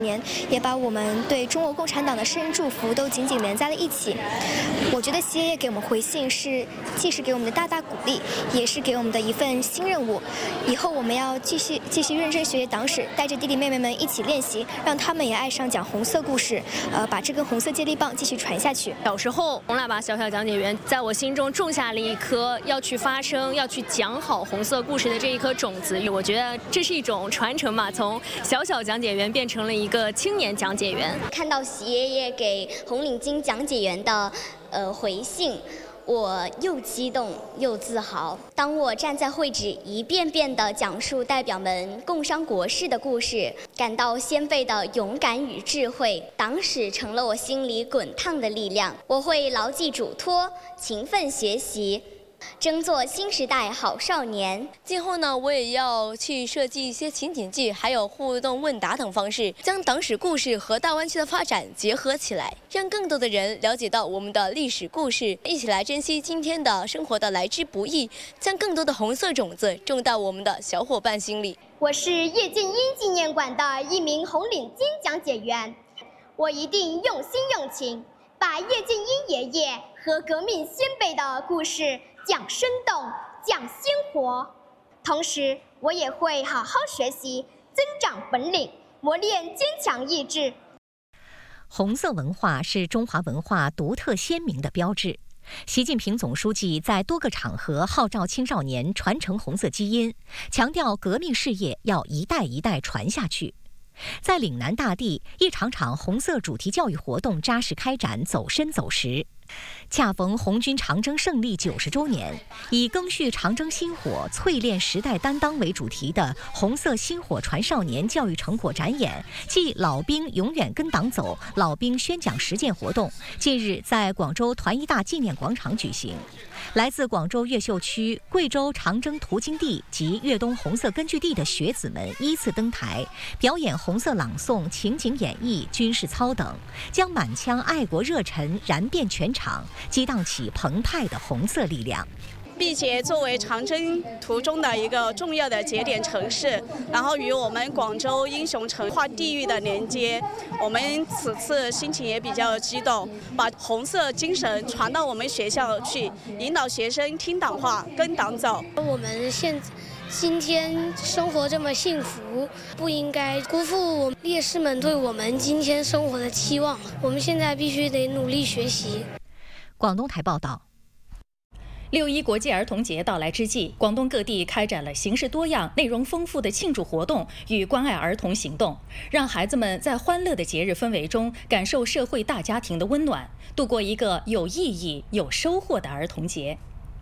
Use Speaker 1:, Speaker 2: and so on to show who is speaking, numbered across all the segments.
Speaker 1: 年也把我们对中国共产党的生日祝福都紧紧连在了一起。我觉得习爷爷给我们回信既是给我们的大鼓励，也是给我们的一份新任务。以后我们要继续认真学习党史，带着弟弟妹妹们一起练习，让他们也爱上讲红色故事，把这根红色接力棒继续传下去。
Speaker 2: 小时候，红喇叭小小讲解员在我心中种下了一颗要去发声、要去讲好红色故事的这一颗种子。我觉得这是一种传承吧，从小讲解员变成了一个青年讲解员。
Speaker 3: 看到习爷爷给红领巾讲解员的回信，我又激动又自豪。当我站在会址一遍遍地讲述代表们共商国事的故事，感到先辈的勇敢与智慧，党史成了我心里滚烫的力量。我会牢记嘱托，勤奋学习，争做新时代好少年。
Speaker 4: 今后呢，我也要去设计一些情景剧，还有互动问答等方式，将党史故事和大湾区的发展结合起来，让更多的人了解到我们的历史故事，一起来珍惜今天的生活的来之不易，将更多的红色种子种到我们的小伙伴心里。
Speaker 5: 我是叶剑英纪念馆的一名红领巾讲解员，我一定用心用情，把叶剑英爷爷和革命先辈的故事讲生动，讲鲜活。同时，我也会好好学习，增长本领，磨练坚强意志。
Speaker 6: 红色文化是中华文化独特鲜明的标志。习近平总书记在多个场合号召青少年传承红色基因，强调革命事业要一代一代传下去。在岭南大地，一场场红色主题教育活动扎实开展，走深走实。恰逢红军长征胜利90周年，以赓续长征薪火、淬炼时代担当为主题的红色薪火传少年教育成果展演暨老兵永远跟党走老兵宣讲实践活动近日在广州团一大纪念广场举行。来自广州越秀区、贵州长征途经地及粤东红色根据地的学子们依次登台，表演红色朗诵、情景演绎、军事操等，将满腔爱国热忱燃遍全场，激荡起澎湃的红色力量。
Speaker 7: 并且作为长征途中的一个重要的节点城市，然后与我们广州英雄城跨地域的连接，我们此次心情也比较激动，把红色精神传到我们学校去，引导学生听党话、跟党走。
Speaker 8: 我们今天生活这么幸福，不应该辜负烈士们对我们今天生活的期望。我们现在必须得努力学习。
Speaker 6: 广东台报道。
Speaker 9: 6·1国际儿童节到来之际，广东各地开展了形式多样、内容丰富的庆祝活动与关爱儿童行动，让孩子们在欢乐的节日氛围中感受社会大家庭的温暖，度过一个有意义、有收获的儿童节。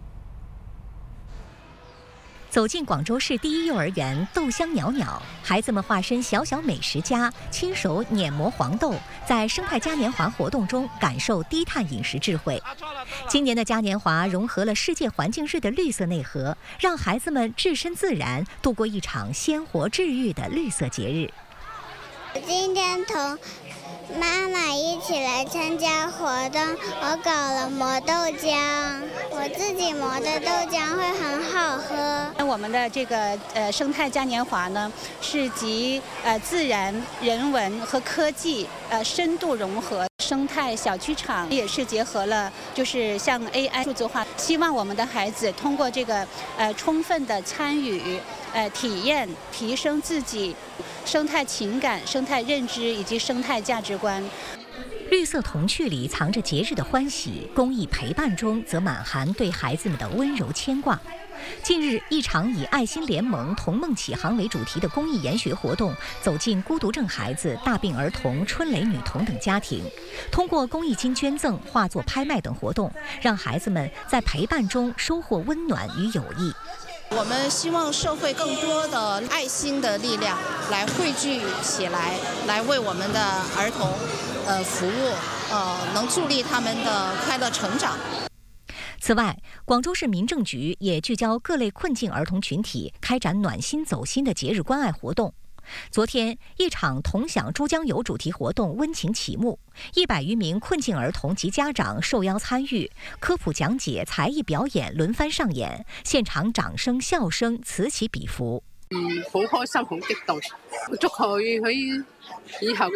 Speaker 6: 走进广州市第一幼儿园豆香袅袅，孩子们化身小小美食家，亲手碾磨黄豆，在生态嘉年华活动中感受低碳饮食智慧。今年的嘉年华融合了世界环境日的绿色内核，让孩子们置身自然，度过一场鲜活治愈的绿色节日。
Speaker 10: 我今天同妈妈一起来参加活动，我搞了磨豆浆，我自己磨的豆浆会很好喝。
Speaker 11: 我们的这个生态嘉年华呢，是集自然、人文和科技深度融合。生态小剧场也是结合了，就是像 AI 数字化，希望我们的孩子通过这个充分的参与、体验，提升自己生态情感、生态认知以及生态价值观。
Speaker 6: 绿色童趣里藏着节日的欢喜，公益陪伴中则满含对孩子们的温柔牵挂。近日，一场以爱心联盟同梦启航为主题的公益研学活动走进孤独症孩子、大病儿童、春蕾女童等家庭，通过公益金捐赠、画作拍卖等活动，让孩子们在陪伴中收获温暖与友谊。
Speaker 12: 我们希望社会更多的爱心的力量来汇聚起来，来为我们的儿童服务，能助力他们的快乐成长。
Speaker 6: 此外，广州市民政局也聚焦各类困境儿童群体，开展暖心走心的节日关爱活动。昨天，一场同享珠江游主题活动温情启幕，100余名困境儿童及家长受邀参与，科普講解、才藝表演輪番上演，現場掌聲、笑聲此起彼伏。
Speaker 13: 好開心，好激動，祝佢以後嘅